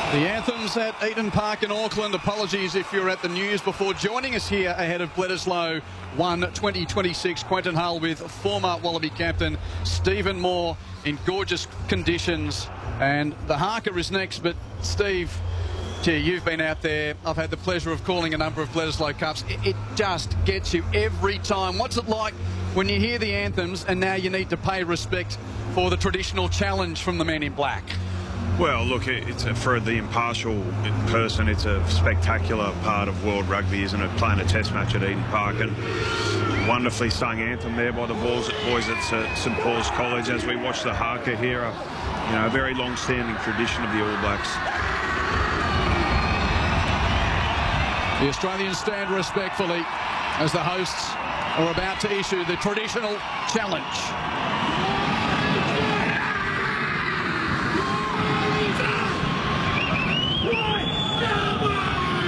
The anthems at Eden Park in Auckland. Apologies if you're at the news before joining us here ahead of Bledisloe 1 2026 Quentin Hull with former Wallaby captain Stephen Moore in gorgeous conditions. And the haka is next, but Steve, gee, you've been out there. I've had the pleasure of calling a number of Bledisloe Cups. It just gets you every time. What's it like when you hear the anthems and now you need to pay respect for the traditional challenge from the men in black? Well, look, for the impartial person, it's a spectacular part of world rugby, isn't it? Playing a test match at Eden Park, and wonderfully sung anthem there by the boys at St Paul's College as we watch the haka here. A very long-standing tradition of the All Blacks. The Australians stand respectfully as the hosts are about to issue the traditional challenge.